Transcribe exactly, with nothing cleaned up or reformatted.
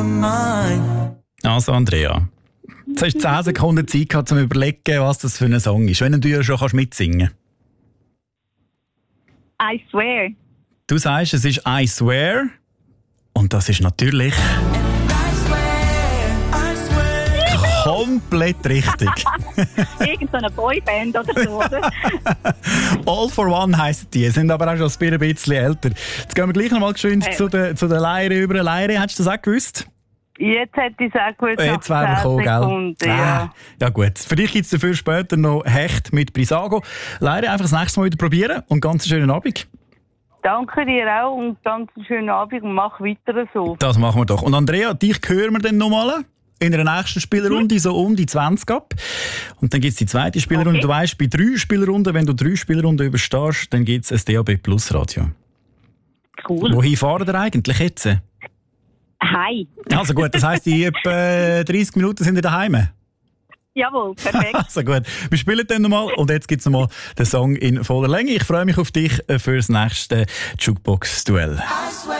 your mind. Also Andrea, jetzt hast du zehn Sekunden Zeit gehabt, um zu überlegen, was das für ein Song ist, wenn du ja schon kannst mitsingen I swear. Du sagst, es ist I Swear und das ist natürlich komplett richtig. Irgend so eine Boyband oder so, oder? All for One heisst die, sind aber auch schon ein bisschen älter. Jetzt gehen wir gleich noch mal geschwind Hey. zu der, zu der Leire über. Leire, hättest du das auch gewusst? Jetzt hätte ich es auch gewusst. Jetzt nach wären wir zehn gekommen, gell? Sekunden, ja. Ah, ja gut. Für dich gibt es dafür später noch Hecht mit Brisago. Leire, einfach das nächste Mal wieder probieren und ganz einen schönen Abend. Danke dir auch und ganz einen schönen Abend und mach weiter so. Das machen wir doch. Und Andrea, dich hören wir dann nochmal in der nächsten Spielrunde, so um die zwanzig ab. Und dann gibt es die zweite Spielrunde. Okay. Du weißt, bei drei Spielrunden, wenn du drei Spielrunden überstehst, dann gibt es ein D A B Plus Radio. Cool. Wohin fahren ihr eigentlich jetzt? Hi. Also gut, das heisst, in etwa dreißig Minuten sind ihr daheim. Jawohl, perfekt. Also gut, wir spielen dann nochmal und jetzt gibt es nochmal den Song in voller Länge. Ich freue mich auf dich für das nächste Jukebox-Duell.